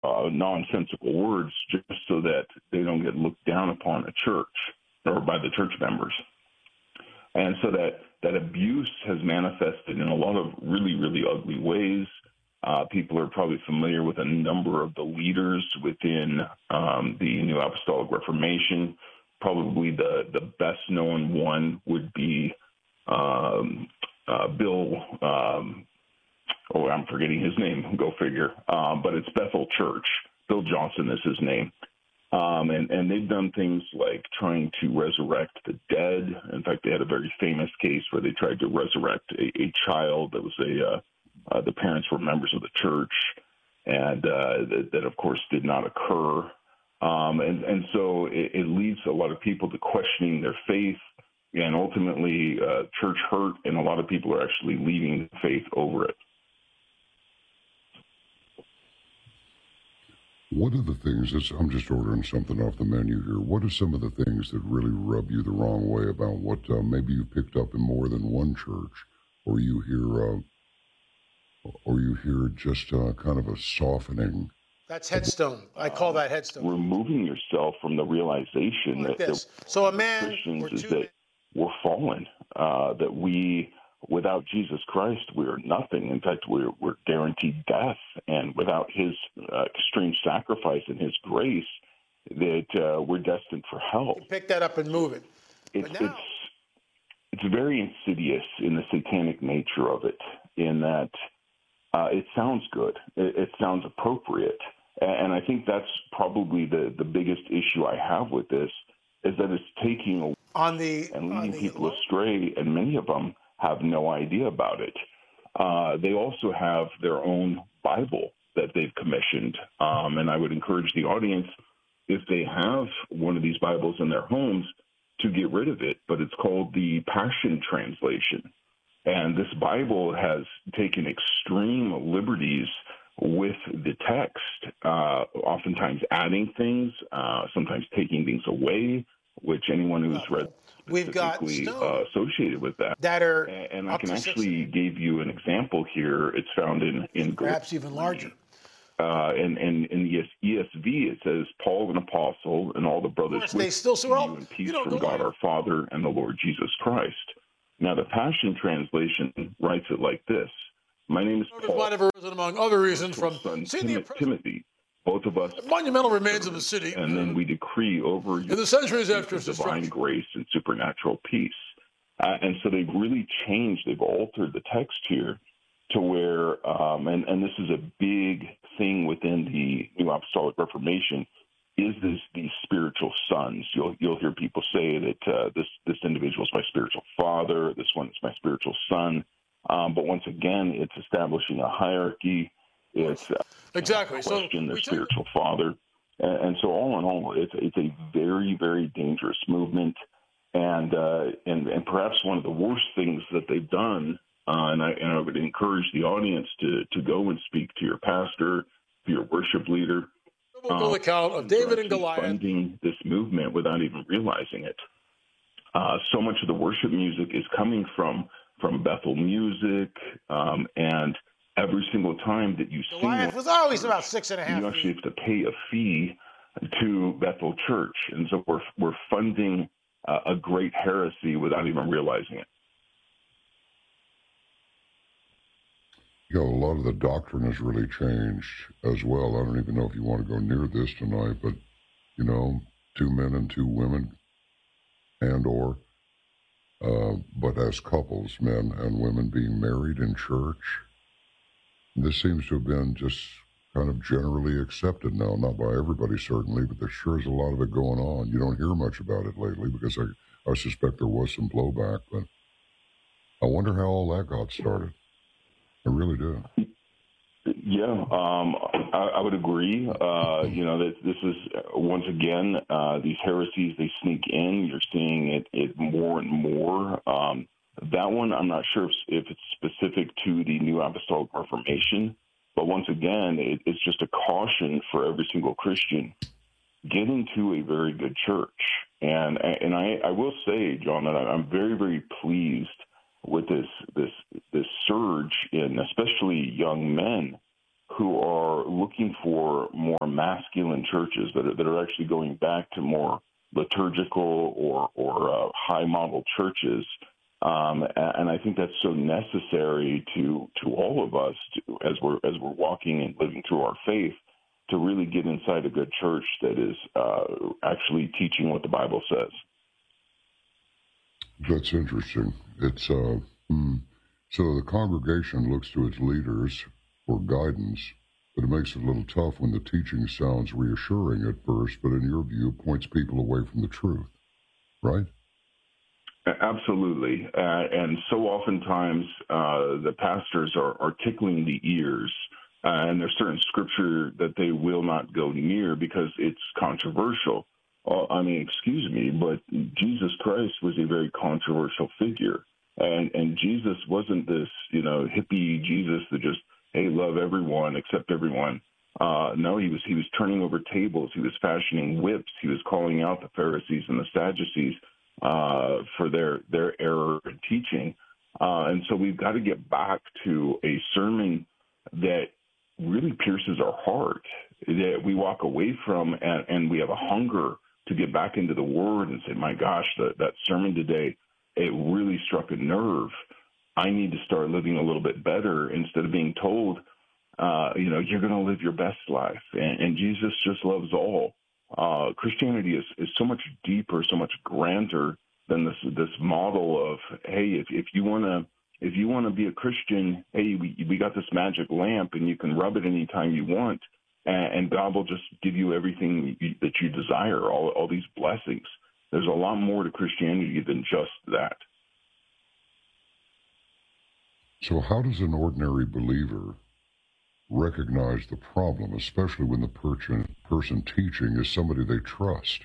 nonsensical words just so that they don't get looked down upon a church or by the church members. And so that abuse has manifested in a lot of really, really ugly ways. People are probably familiar with a number of the leaders within the New Apostolic Reformation. Probably the best-known one would be Bill, I'm forgetting his name, go figure, but it's Bethel Church. Bill Johnson is his name. And they've done things like trying to resurrect the dead. In fact, they had a very famous case where they tried to resurrect a child that was the parents were members of the church, and that, of course, did not occur. And so it leads a lot of people to questioning their faith, and ultimately church hurt, and a lot of people are actually leaving faith over it. What are the things, I'm just ordering something off the menu here, what are some of the things that really rub you the wrong way about what maybe you picked up in more than one church, or you hear just kind of a softening? That's headstone. I call that headstone. Removing yourself from the realization like that this. So a man Christians or is two that we're fallen, that we, without Jesus Christ, we are nothing. In fact, we're guaranteed death. And without his extreme sacrifice and his grace, that we're destined for hell. You pick that up and move it. It's very insidious in the satanic nature of it, in that it sounds good. It sounds appropriate. And I think that's probably the biggest issue I have with this, is that it's taking and leading people astray, and many of them have no idea about it. They also have their own Bible that they've commissioned. And I would encourage the audience, if they have one of these Bibles in their homes, to get rid of it. But it's called the Passion Translation. And this Bible has taken extreme liberties with the text, oftentimes adding things, sometimes taking things away, which anyone who's read we've got associated with that. And I can actually give you an example here. It's found in perhaps even larger. And in the ESV, it says, Paul, an apostle, and all the brothers with you in peace from God our Father and the Lord Jesus Christ. Now, the Passion Translation writes it like this. My name is Paul, among other reasons, from Timothy, both of us monumental remains of the city, and then we decree over you in the centuries after divine grace and supernatural peace. And so they've really changed, they've altered the text here to where, and this is a big thing within the New Apostolic Reformation, is these spiritual sons. You'll hear people say that this individual is my spiritual father, this one is my spiritual son. But once again, it's establishing a hierarchy. It's question the spiritual father, and so all in all, it's a very, very dangerous movement, and perhaps one of the worst things that they've done. And I would encourage the audience to go and speak to your pastor, to your worship leader. Biblical account of David and Goliath, funding this movement without even realizing it. So much of the worship music is coming from Bethel Music, and every single time that you sing, Goliath was always about 6.5. You actually have to pay a fee to Bethel Church, and so we're funding a great heresy without even realizing it. A lot of the doctrine has really changed as well. I don't even know if you want to go near this tonight, but, 2 men and 2 women, but as couples, men and women being married in church. This seems to have been just kind of generally accepted now, not by everybody certainly, but there sure is a lot of it going on. You don't hear much about it lately because I suspect there was some blowback, but I wonder how all that got started. I really do. Yeah, I would agree. That this is, once again, these heresies, they sneak in. You're seeing it more and more. That one, I'm not sure if it's specific to the New Apostolic Reformation, but once again, it's just a caution for every single Christian. Get into a very good church. And I will say, John, that I'm very, very pleased with this surge in especially young men who are looking for more masculine churches that are actually going back to more liturgical or high model churches. And I think that's so necessary to all of us as we're walking and living through our faith, to really get inside a good church that is actually teaching what the Bible says. That's interesting. It's so the congregation looks to its leaders for guidance, but it makes it a little tough when the teaching sounds reassuring at first, but in your view, points people away from the truth, right? Absolutely. And so oftentimes the pastors are tickling the ears, and there's certain scripture that they will not go near because it's controversial. I mean, excuse me, but Jesus Christ was a very controversial figure. And Jesus wasn't this, hippie Jesus that just, hey, love everyone, accept everyone. No, he was turning over tables. He was fashioning whips. He was calling out the Pharisees and the Sadducees for their error in teaching. And so we've got to get back to a sermon that really pierces our heart, that we walk away from, and we have a hunger to get back into the Word and say, my gosh, that sermon today, it really struck a nerve. I need to start living a little bit better instead of being told, you're going to live your best life. And Jesus just loves all. Christianity is so much deeper, so much grander than this model of, hey, if you want to be a Christian, hey, we got this magic lamp and you can rub it anytime you want, and God will just give you everything that you desire, all these blessings. There's a lot more to Christianity than just that. So how does an ordinary believer recognize the problem, especially when the person teaching is somebody they trust?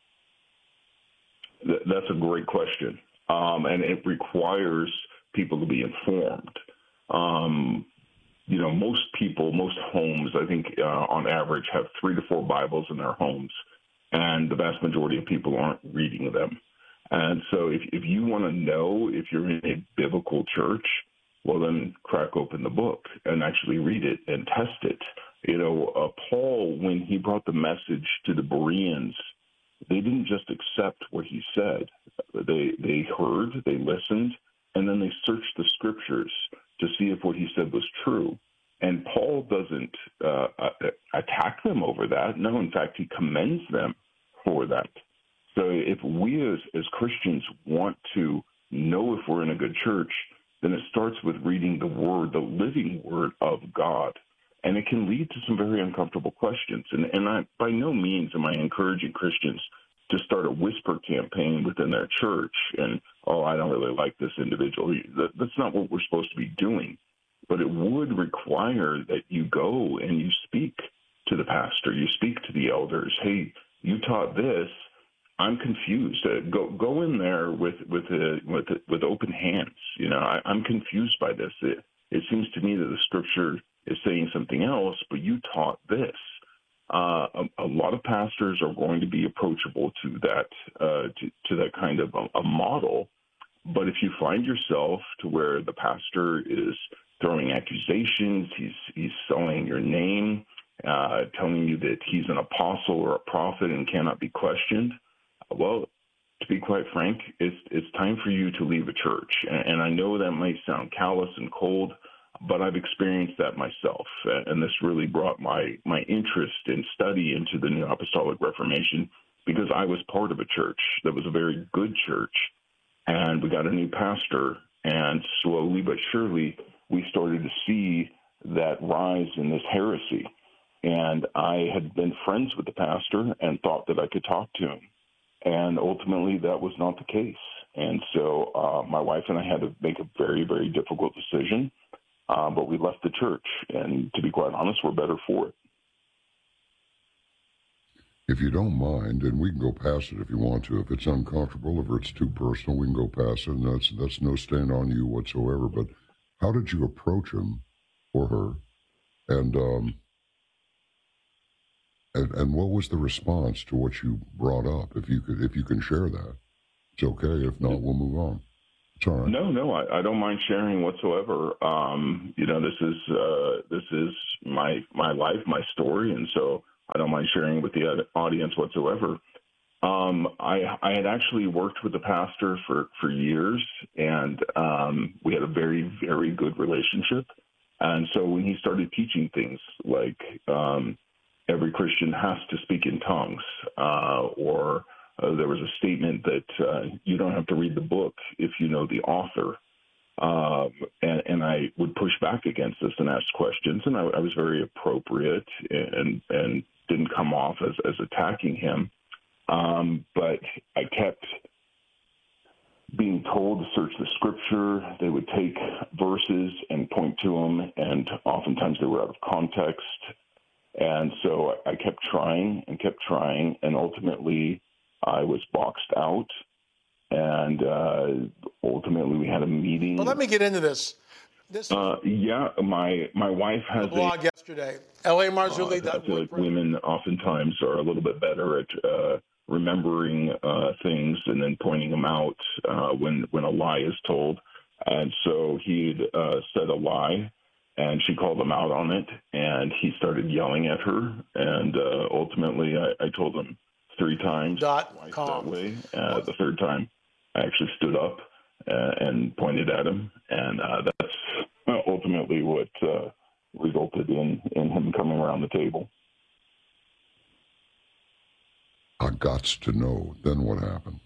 That's a great question. And it requires people to be informed. Most homes, I think, on average, have 3 to 4 Bibles in their homes, and the vast majority of people aren't reading them. And so if you want to know if you're in a biblical church, well, then crack open the book and actually read it and test it. Paul, when he brought the message to the Bereans, they didn't just accept what he said. They heard, they listened, and then they searched the scriptures to see if what he said was true. And Paul doesn't attack them over that. No, in fact, he commends them for that. So if we as Christians want to know if we're in a good church, then it starts with reading the Word, the living Word of God. And it can lead to some very uncomfortable questions. And I, by no means am I encouraging Christians to start a whisper campaign within their church and, I don't really like this individual. That's not what we're supposed to be doing. But it would require that you go and you speak to the pastor, you speak to the elders. Hey, you taught this. I'm confused. Go in there with open hands. I'm confused by this. It seems to me that the scripture is saying something else, but you taught this. A lot of pastors are going to be approachable to that kind of a model. But if you find yourself to where the pastor is throwing accusations, he's selling your name, telling you that he's an apostle or a prophet and cannot be questioned, well, to be quite frank, it's time for you to leave a church. And I know that might sound callous and cold, but I've experienced that myself. And this really brought my interest in study into the New Apostolic Reformation, because I was part of a church that was a very good church. And we got a new pastor, and slowly but surely we started to see that rise in this heresy. And I had been friends with the pastor and thought that I could talk to him. And ultimately, that was not the case. And so my wife and I had to make a very, very difficult decision, but we left the church. And to be quite honest, we're better for it. If you don't mind, and we can go past it if you want to. If it's uncomfortable, if it's too personal, we can go past it, and that's no stand on you whatsoever. But how did you approach him or her? And what was the response to what you brought up? If you can share that, it's okay. If not, we'll move on. It's all right. No, I don't mind sharing whatsoever. This is my life, my story, and so I don't mind sharing with the audience whatsoever. I had actually worked with the pastor for years, and we had a very, very good relationship. And so when he started teaching things like every Christian has to speak in tongues, or there was a statement that you don't have to read the book if you know the author. And I would push back against this and ask questions, and I was very appropriate and didn't come off as attacking him. But I kept being told to search the scripture. They would take verses and point to them, and oftentimes they were out of context. And so I kept trying, and ultimately I was boxed out. And ultimately we had a meeting. Well, let me get into this. My wife has a blog yesterday. LAMarzulli. I feel like women oftentimes are a little bit better at remembering things and then pointing them out when a lie is told. And so he'd said a lie, and she called him out on it, and he started yelling at her. And ultimately, I told him 3 times that way. The third time, I actually stood up and pointed at him, and that's ultimately what resulted in him coming around the table. I gots to know. Then what happened?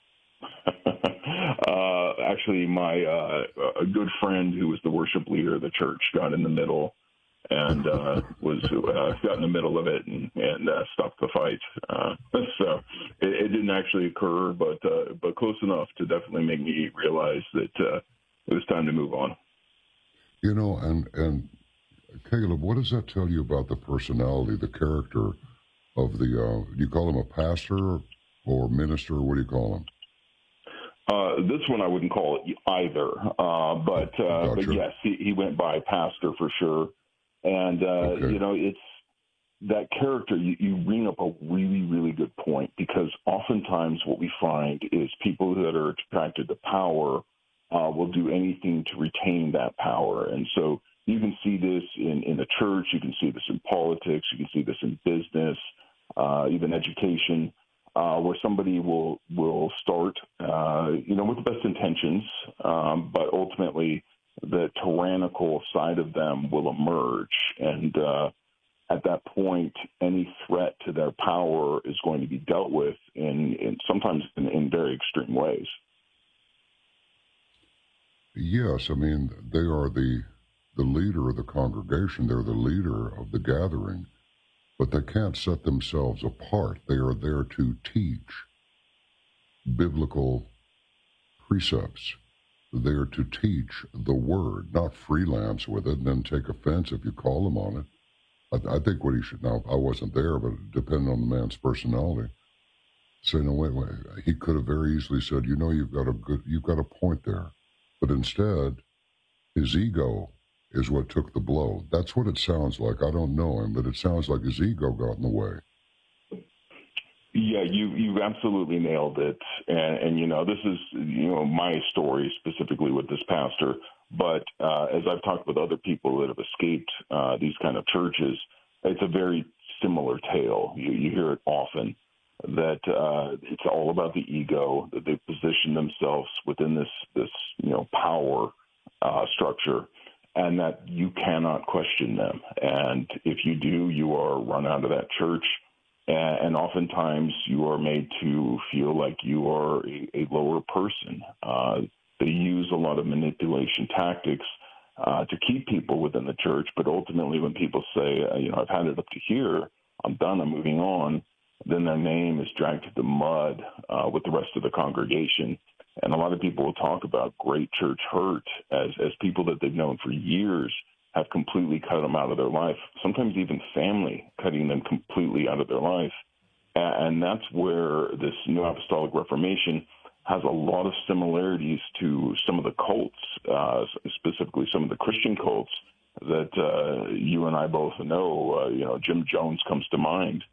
Actually, a good friend who was the worship leader of the church got in the middle and got in the middle of it and stopped the fight. So it didn't actually occur, but close enough to definitely make me realize that it was time to move on. You know, and Caleb, what does that tell you about the personality, the character of the, do you call him a pastor or minister? What do you call him? This one I wouldn't call it either, but yes, he went by pastor for sure. And, okay. It's that character, you bring up a really, really good point, because oftentimes what we find is people that are attracted to power will do anything to retain that power. And so you can see this in the church, you can see this in politics, you can see this in business, even education, where somebody will start, with the best intentions, but ultimately the tyrannical side of them will emerge. And at that point, any threat to their power is going to be dealt with sometimes in very extreme ways. Yes, I mean, they are the leader of the congregation. They're the leader of the gathering, but they can't set themselves apart. They are there to teach biblical precepts. They're to teach the word, not freelance with it and then take offense if you call them on it. I think what he should, now I wasn't there, but depending on the man's personality, say, no, wait, he could have very easily said, you've got a point there. But instead, his ego is what took the blow. That's what it sounds like. I don't know him, but it sounds like his ego got in the way. Yeah, you absolutely nailed it. And this is, my story specifically with this pastor. But as I've talked with other people that have escaped these kind of churches, it's a very similar tale. You hear it often, that it's all about the ego, that they position themselves within this power structure, and that you cannot question them. And if you do, you are run out of that church. And oftentimes you are made to feel like you are a lower person. They use a lot of manipulation tactics to keep people within the church. But ultimately, when people say, I've had it up to here, I'm done, I'm moving on, then their name is dragged through the mud with the rest of the congregation. And a lot of people will talk about great church hurt as people that they've known for years have completely cut them out of their life, sometimes even family cutting them completely out of their life. And that's where this New Apostolic Reformation has a lot of similarities to some of the cults, specifically some of the Christian cults that you and I both know. Jim Jones comes to mind,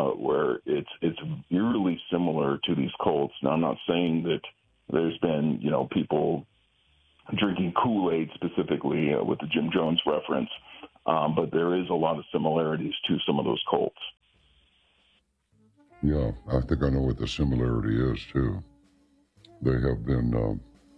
where it's eerily similar to these cults. Now, I'm not saying that there's been, people drinking Kool-Aid specifically with the Jim Jones reference. But there is a lot of similarities to some of those cults. Yeah, I think I know what the similarity is, too. They have been,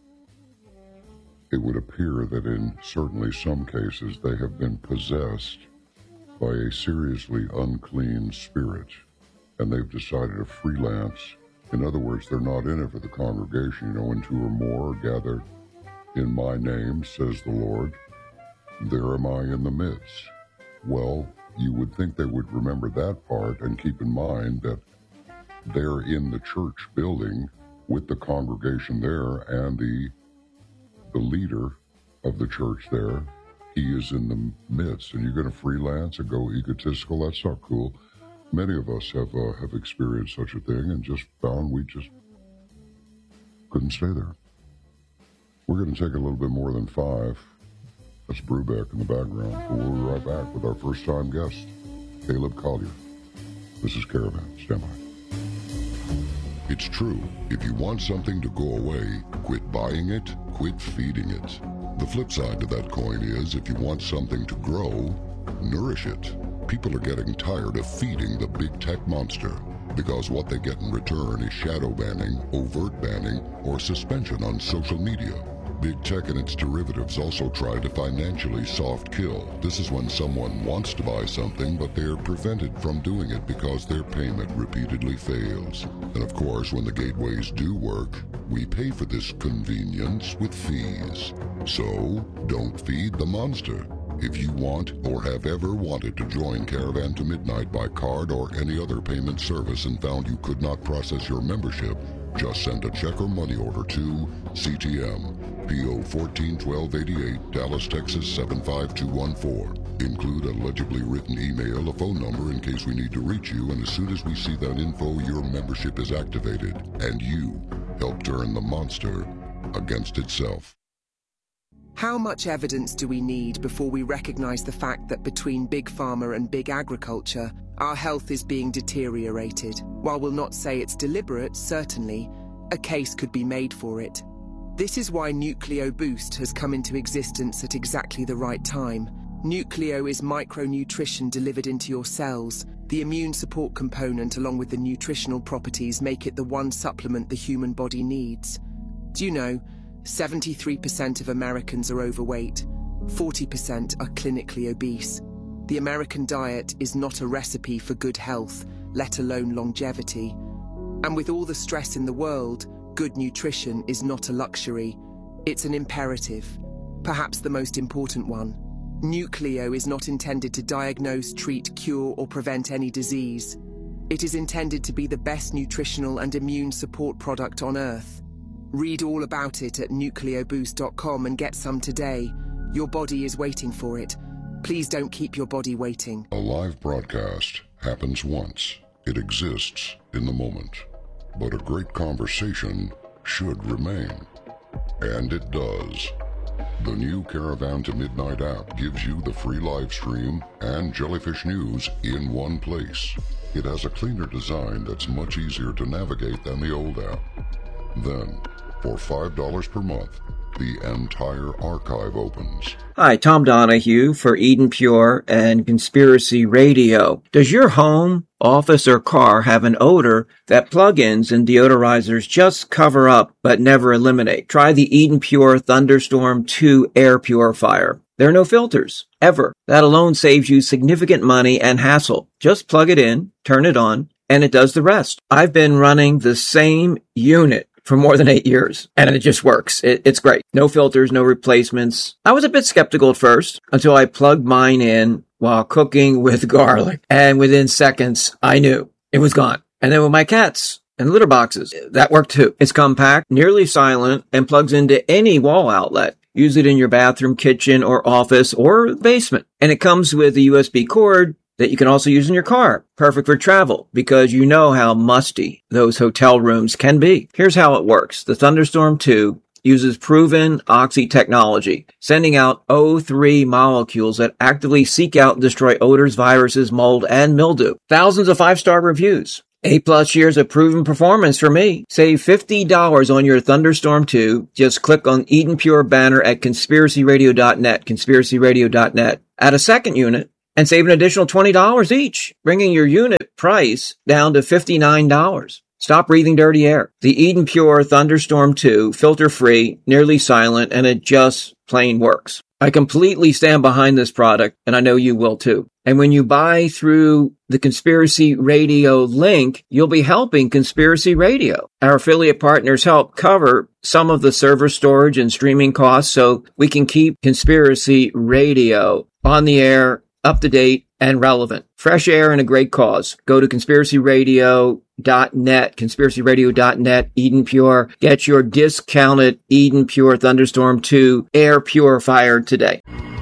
it would appear that in certainly some cases they have been possessed by a seriously unclean spirit, and they've decided to freelance. In other words, they're not in it for the congregation. When two or more are gathered in my name, says the Lord, there am I in the midst. Well, you would think they would remember that part and keep in mind that they're in the church building with the congregation there, and the leader of the church there, he is in the midst. And you're going to freelance and go egotistical? That's not cool. Many of us have experienced such a thing and just found we just couldn't stay there. We're going to take a little bit more than 5. That's Brubeck in the background. But we'll be right back with our first-time guest, Caleb Collier. This is Caravan. Stand by. It's true. If you want something to go away, quit buying it, quit feeding it. The flip side to that coin is, if you want something to grow, nourish it. People are getting tired of feeding the big tech monster, because what they get in return is shadow banning, overt banning, or suspension on social media. Big tech and its derivatives also try to financially soft kill. This is when someone wants to buy something, but they're prevented from doing it because their payment repeatedly fails. And of course, when the gateways do work, we pay for this convenience with fees. So, don't feed the monster. If you want or have ever wanted to join Caravan to Midnight by card or any other payment service and found you could not process your membership, just send a check or money order to CTM, P.O. 141288, Dallas, Texas 75214. Include a legibly written email, a phone number in case we need to reach you, and as soon as we see that info, your membership is activated, and you help turn the monster against itself. How much evidence do we need before we recognize the fact that between Big Pharma and Big Agriculture, our health is being deteriorated? While we'll not say it's deliberate, certainly, a case could be made for it. This is why Nucleo Boost has come into existence at exactly the right time. Nucleo is micronutrition delivered into your cells. The immune support component along with the nutritional properties make it the one supplement the human body needs. Do you know, 73% of Americans are overweight, 40% are clinically obese. The American diet is not a recipe for good health, let alone longevity. And with all the stress in the world, good nutrition is not a luxury, it's an imperative, perhaps the most important one. Nucleo is not intended to diagnose, treat, cure, or prevent any disease. It is intended to be the best nutritional and immune support product on Earth. Read all about it at nucleoboost.com and get some today. Your body is waiting for it. Please don't keep your body waiting. A live broadcast happens once. It exists in the moment. But a great conversation should remain. And it does. The new Caravan to Midnight app gives you the free live stream and Jellyfish News in one place. It has a cleaner design that's much easier to navigate than the old app. Then, for $5 per month, the entire archive opens. Hi, Tom Donahue for Eden Pure and Conspiracy Radio. Does your home, office, or car have an odor that plug-ins and deodorizers just cover up but never eliminate? Try the Eden Pure Thunderstorm 2 air purifier. There are no filters, ever. That alone saves you significant money and hassle. Just plug it in, turn it on, and it does the rest. I've been running the same unit for more than 8 years, and it just works. It's great. No filters, no replacements. I was a bit skeptical at first until I plugged mine in while cooking with garlic, and within seconds, I knew it was gone. And then with my cats and litter boxes, that worked too. It's compact, nearly silent, and plugs into any wall outlet. Use it in your bathroom, kitchen, or office, or basement. And it comes with a USB cord that you can also use in your car. Perfect for travel, because you know how musty those hotel rooms can be. Here's how it works. The Thunderstorm 2 uses proven oxy technology, sending out O3 molecules that actively seek out and destroy odors, viruses, mold, and mildew. Thousands of 5-star reviews. 8+ years of proven performance for me. Save $50 on your Thunderstorm 2. Just click on Eden Pure banner at conspiracyradio.net, conspiracyradio.net. Add a second unit and save an additional $20 each, bringing your unit price down to $59. Stop breathing dirty air. The Eden Pure Thunderstorm 2, filter-free, nearly silent, and it just plain works. I completely stand behind this product, and I know you will too. And when you buy through the Conspiracy Radio link, you'll be helping Conspiracy Radio. Our affiliate partners help cover some of the server storage and streaming costs so we can keep Conspiracy Radio on the air, up to date, and relevant. Fresh air and a great cause. Go to conspiracyradio.net, conspiracyradio.net, Eden Pure. Get your discounted Eden Pure Thunderstorm 2 air purifier today.